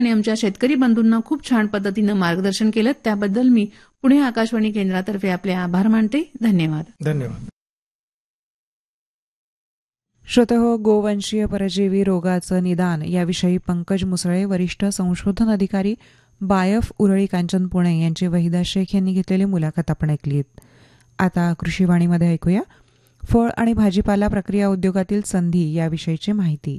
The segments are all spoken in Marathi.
आणि आमच्या शेतकरी बंधूंना खूप छान पद्धतीनं मार्गदर्शन केलं. त्याबद्दल मी पुणे आकाशवाणी केंद्रातर्फे आपले आभार मानते. धन्यवाद. धन्यवाद. श्रोतेहो, गोवंशीय परजीवी रोगाचं निदान याविषयी पंकज मुसळे, वरिष्ठ संशोधन अधिकारी, बायफ, उरळी कांचन, पुणे यांची वहिदा शेख यांनी घेतलेली मुलाखत आपण ऐकलीत. आता कृषीवाणीमध्ये ऐकूया फळ आणि भाजीपाला प्रक्रिया उद्योगातील संधी याविषयीची माहिती.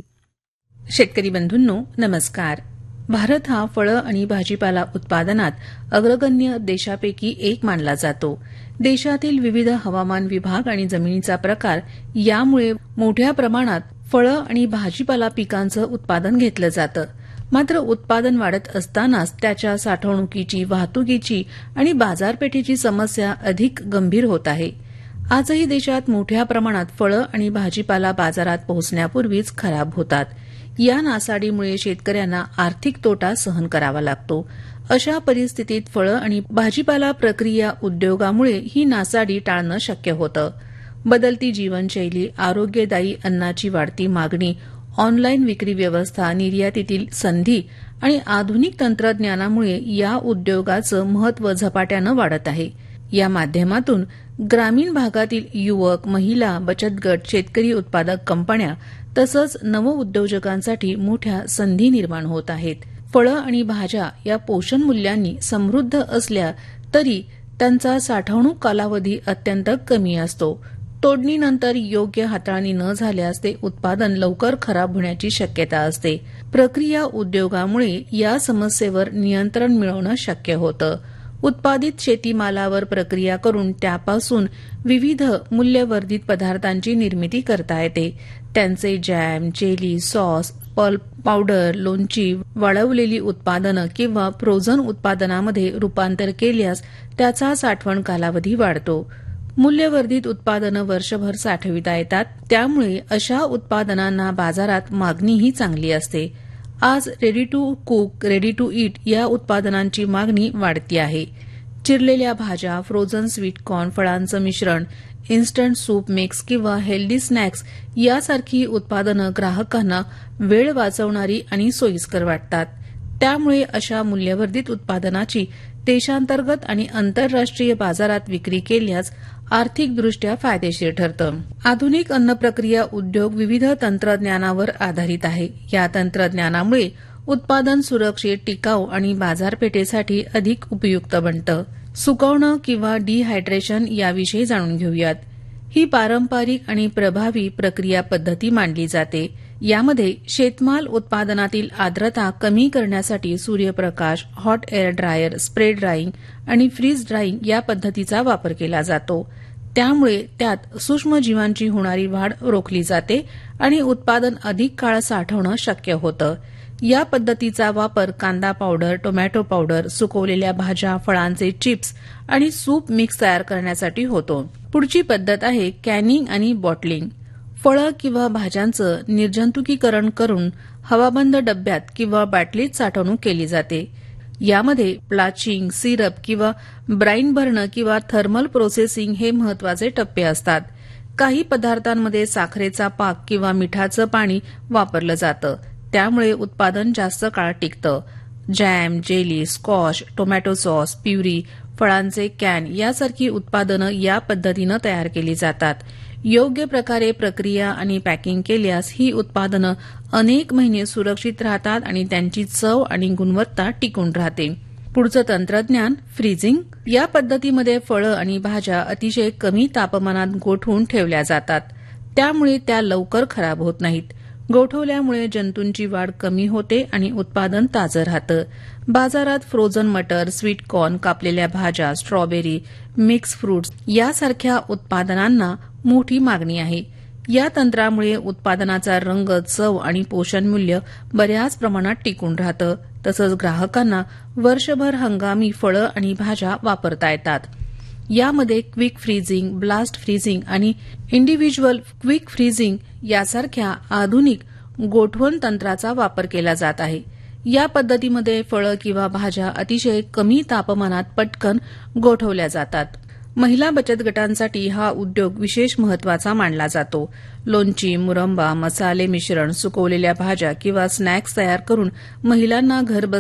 शेतकरी बंधूंनो, नमस्कार. भारत हा फळं आणि भाजीपाला उत्पादनात अग्रगण्य देशापैकी एक मानला जातो. देशातील विविध हवामान विभाग आणि जमिनीचा प्रकार यामुळे मोठ्या प्रमाणात फळं आणि भाजीपाला पिकांचं उत्पादन घेतलं जातं. मात्र उत्पादन वाढत असतानाच त्याच्या साठवणुकीची, वाहतुकीची आणि बाजारपेठेची समस्या अधिक गंभीर होत आहे. आजही देशात मोठ्या प्रमाणात फळं आणि भाजीपाला बाजारात पोहोचण्यापूर्वीच खराब होतात. या नासाडीमुळे शेतकऱ्यांना आर्थिक तोटा सहन करावा लागतो. अशा परिस्थितीत फळं आणि भाजीपाला प्रक्रिया उद्योगामुळे ही नासाडी टाळणं शक्य होतं. बदलती जीवनशैली, आरोग्यदायी अन्नाची वाढती मागणी, ऑनलाईन विक्री व्यवस्था, निर्यातीतील संधी आणि आधुनिक तंत्रज्ञानामुळे या उद्योगाचं महत्त्व झपाट्यानं वाढत आहे. या माध्यमातून ग्रामीण भागातील युवक, महिला, बचत गट, शेतकरी उत्पादक कंपन्या तसंच नवउद्योजकांसाठी मोठ्या संधी निर्माण होत आहेत. फळं आणि भाज्या या पोषण मूल्यांनी समृद्ध असल्या तरी त्यांचा साठवणूक कालावधी अत्यंत कमी असतो. तोडणीनंतर योग्य हाताळणी न झाल्यास ते उत्पादन लवकर खराब होण्याची शक्यता असते. प्रक्रिया उद्योगामुळे या समस्येवर नियंत्रण मिळवणं शक्य होतं. उत्पादित शेतीमालावर प्रक्रिया करून त्यापासून विविध मूल्यवर्धित पदार्थांची निर्मिती करता येते. त्यांचे jam, jelly, sauce, pulp, powder, लोणची, वाळवलेली उत्पादनं किंवा फ्रोझन उत्पादनामध्ये रूपांतर केल्यास त्याचा साठवण कालावधी वाढतो. मूल्यवर्धित उत्पादनं वर्षभर साठविता येतात. त्यामुळे अशा उत्पादनांना बाजारात मागणीही चांगली असते. आज ready to cook, ready to eat या उत्पादनांची मागणी वाढती आहे. चिरलेल्या भाज्या, फ्रोझन स्वीट कॉर्न, फळांचं मिश्रण, इन्स्टंट सूप मिक्स किंवा हेल्दी स्नॅक्स यासारखी उत्पादनं ग्राहकांना वेळ वाचवणारी आणि सोयीस्कर वाटतात. त्यामुळे अशा मूल्यवर्धित उत्पादनाची देशांतर्गत आणि आंतरराष्ट्रीय बाजारात विक्री केल्यास आर्थिकदृष्ट्या फायदेशीर ठरतं. आधुनिक अन्न प्रक्रिया उद्योग विविध तंत्रज्ञानावर आधारित आहे. या तंत्रज्ञानामुळे उत्पादन सुरक्षित, टिकाऊ आणि बाजारपेठेसाठी अधिक उपयुक्त बनतं. सुकवणं किंवा डिहायड्रेशन याविषयी जाणून घेऊयात. ही पारंपरिक आणि प्रभावी प्रक्रिया पद्धती मानली जाते. यामध्ये शेतमाल उत्पादनातील आर्द्रता कमी करण्यासाठी सूर्यप्रकाश, hot air dryer, spray drawing आणि फ्रीज ड्राईंग या पद्धतीचा वापर केला जातो. त्यामुळे त्यात सूक्ष्मजीवांची होणारी वाढ रोखली जाते आणि उत्पादन अधिक काळ साठवणं शक्य होतं. या पद्धतीचा वापर कांदा पावडर, टोमॅटो पावडर, सुकवलेल्या भाज्या, फळांचे चिप्स आणि सूप मिक्स तयार करण्यासाठी होतो. पुढची पद्धत आहे कॅनिंग आणि बॉटलिंग. फळं किंवा भाज्यांचं निर्जंतुकीकरण करून हवाबंद डब्यात किंवा बाटलीत साठवणूक केली जाते. यामध्ये प्लाचिंग, सिरप किंवा ब्राईन भरणं किंवा थर्मल प्रोसेसिंग हे महत्वाचे टप्पे असतात. काही पदार्थांमध्ये साखरेचा पाक किंवा मिठाचं पाणी वापरलं जातं. त्यामुळे उत्पादन जास्त काळ टिकतं. Jam, jelly, squash, tomato sauce, puree, फळांचे कॅन यासारखी उत्पादनं या पद्धतीनं तयार केली जातात. योग्य प्रकारे प्रक्रिया आणि पॅकिंग केल्यास ही उत्पादनं अनेक महिने सुरक्षित राहतात आणि त्यांची चव आणि गुणवत्ता टिकून राहते. पुढचं तंत्रज्ञान फ्रीजिंग. या पद्धतीमध्ये फळं आणि भाज्या अतिशय कमी तापमानात गोठवून ठेवल्या जातात. त्यामुळे त्या लवकर खराब होत नाहीत. गोठवल्यामुळे जंतूंची वाढ कमी होते आणि उत्पादन ताजं राहतं. बाजारात फ्रोझन मटर, स्वीट कॉर्न, कापलेल्या भाज्या, स्ट्रॉबेरी, मिक्स फ्रुट्स यासारख्या उत्पादनांना मोठी मागणी आहे. या तंत्रामुळे उत्पादनाचा रंग, चव आणि पोषण मूल्य बऱ्याच प्रमाणात टिकून राहतं. तसंच ग्राहकांना वर्षभर हंगामी फळं आणि भाज्या वापरता येतात. यामध्ये क्विक फ्रीजिंग, ब्लास्ट फ्रीजिंग आणि इंडिव्हिज्युअल क्विक फ्रीजिंग यासारख्या आधुनिक गोठवण तंत्राचा वापर केला जात आहे. या पद्धतीमध्ये फळं किंवा भाज्या अतिशय कमी तापमानात पटकन गोठवल्या जातात. महिला बचत गटांसाठी हा उद्योग विशेष महत्वाचा मानला जातो. लोणची, मुरंबा, मसाले मिश्रण, सुकवलेल्या भाज्या किंवा स्नॅक्स तयार करून महिलांना घर